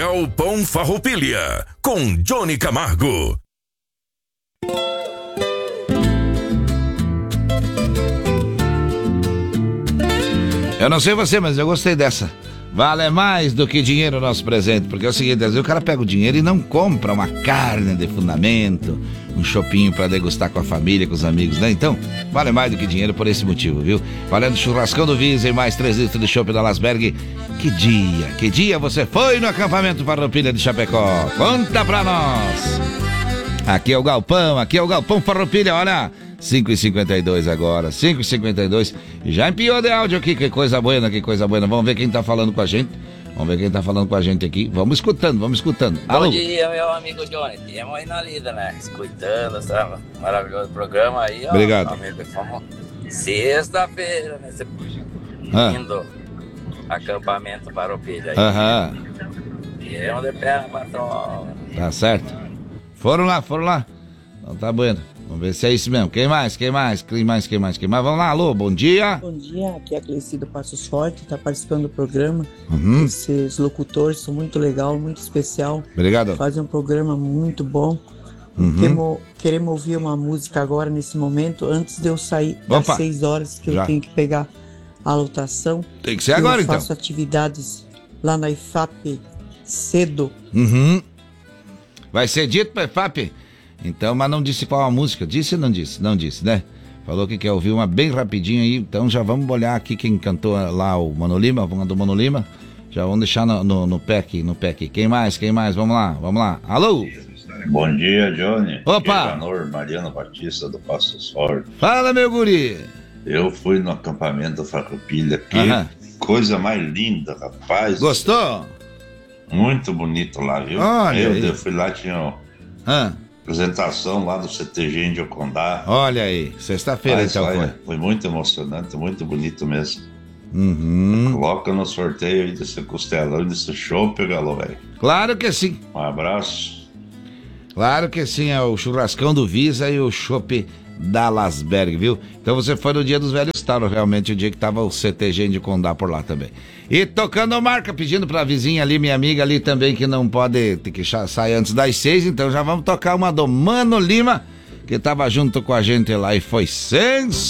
Galpão Farroupilha, com Johnny Camargo. Eu não sei você, mas eu gostei dessa. Vale mais do que dinheiro o nosso presente, porque é o seguinte, às vezes o cara pega o dinheiro e não compra uma carne de fundamento, um chopinho pra degustar com a família, com os amigos, né? Então, vale mais do que dinheiro por esse motivo, viu? Valendo churrascão do Visa e mais 3 litros de chopp da Lasberg. Que dia você foi no acampamento Farroupilha de Chapecó? Conta pra nós! Aqui é o Galpão Farroupilha, olha... 5h52 agora, 5h52. Já empiou de áudio aqui, que coisa buena. Vamos ver quem tá falando com a gente. Aqui. Vamos escutando. Alô? Bom dia, meu amigo Johnny. Temos aí na lida, né? Escutando esse maravilhoso programa aí, ó. Obrigado. Amigo, sexta-feira, né? Lindo acampamento Farroupilha aí. Aham. E é onde pega, patrão. Tá certo. Foram lá. Então tá bueno. Vamos ver se é isso mesmo. Quem mais? Vamos lá, alô, bom dia. Bom dia, aqui é a Cleici do Passos Forte, tá participando do programa. Esses locutores são muito legal, muito especial. Obrigado. Fazem um programa muito bom. Queremos ouvir uma música agora, nesse momento, antes de eu sair das 6 horas, que eu tenho que pegar a lotação. Tem que ser agora, então. Eu faço atividades lá na IFAP cedo. Vai ser dito pra IFAP? Então, mas não disse qual a música. Disse ou não disse? Não disse, né? Falou que quer ouvir uma bem rapidinho aí. Então já vamos olhar aqui quem cantou lá, o Mano Lima, do Mano Lima. Já vamos deixar no pack. Quem mais? Vamos lá. Alô? Bom dia, Johnny. Opa! Mariano Batista do Passos Forte. Fala, meu guri. Eu fui no acampamento Farroupilha. Que coisa mais linda, rapaz. Gostou? Muito bonito lá, viu? Olha eu fui lá, tinha apresentação lá do CTG Índio Condá. Olha aí, sexta-feira então foi muito emocionante, muito bonito mesmo. Coloca no sorteio aí desse costelão e desse chopp, galô, velho. Claro que sim. Um abraço. Claro que sim, é o churrascão do Visa e o chopp da Lasberg, viu? Então você foi no dia dos velhos tauro, realmente, o dia que tava o CTG de Condá por lá também. E tocando marca, pedindo pra vizinha ali, minha amiga ali também, que não pode, ter que sair antes das 6, então já vamos tocar uma do Mano Lima, que tava junto com a gente lá e foi sensacional.